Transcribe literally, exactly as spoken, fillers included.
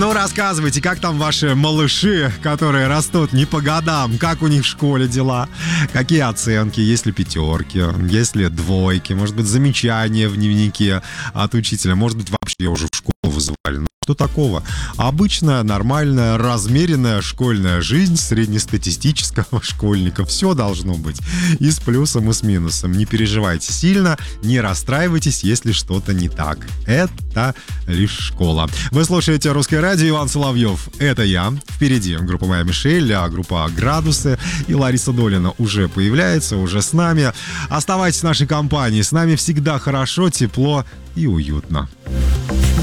Ну, рассказывайте, как там ваши малыши, которые растут не по годам, как у них в школе дела, какие оценки, есть ли пятерки, есть ли двойки, может быть, замечания в дневнике от учителя, может быть, вообще уже в школу вызывали. Ну, что такого? Обычная, нормальная, размеренная школьная жизнь среднестатистического школьника. Все должно быть и с плюсом, и с минусом. Не переживайте сильно, не расстраивайтесь, если что-то не так. Это лишь школа. Вы слушаете «Русское радио», Иван Соловьев. Это я. Впереди группа «Моя Мишель», а группа «Градусы» и Лариса Долина уже появляется, уже с нами. Оставайтесь в нашей компании. С нами всегда хорошо, тепло и уютно.